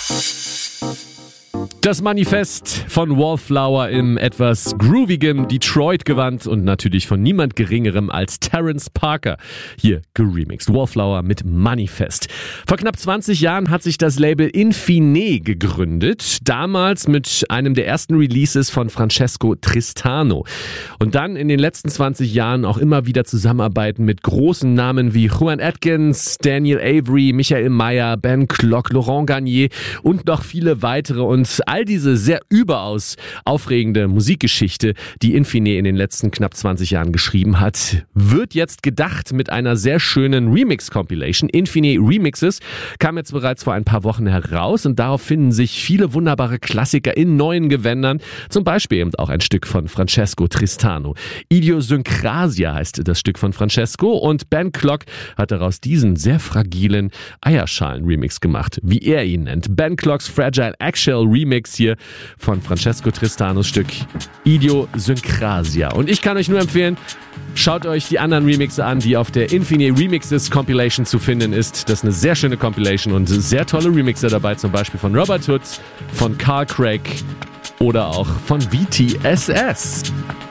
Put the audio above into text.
Das Manifest von Wallflower im etwas groovigen Detroit-Gewand und natürlich von niemand Geringerem als Terence Parker hier geremixed. Wallflower mit Manifest. Vor knapp 20 Jahren hat sich das Label Infine gegründet, damals mit einem der ersten Releases von Francesco Tristano. Und dann in den letzten 20 Jahren auch immer wieder Zusammenarbeiten mit großen Namen wie Juan Atkins, Daniel Avery, Michael Mayer, Ben Klock, Laurent Garnier und noch viele weitere. Und all diese sehr überaus aufregende Musikgeschichte, die Infine in den letzten knapp 20 Jahren geschrieben hat, wird jetzt gedacht mit einer sehr schönen Remix-Compilation. Infine Remixes kam jetzt bereits vor ein paar Wochen heraus und darauf finden sich viele wunderbare Klassiker in neuen Gewändern, zum Beispiel eben auch ein Stück von Francesco Tristano. Idiosynkrasia heißt das Stück von Francesco und Ben Klock hat daraus diesen sehr fragilen Eierschalen-Remix gemacht, wie er ihn nennt. Ben Klocks Fragile Actual Remix hier von Francesco Tristanos Stück Idiosynkrasia. Und ich kann euch nur empfehlen, schaut euch die anderen Remixe an, die auf der Infine Remixes Compilation zu finden ist. Das ist eine sehr schöne Compilation und sehr tolle Remixer dabei, zum Beispiel von Robert Hood, von Carl Craig oder auch von VTSS.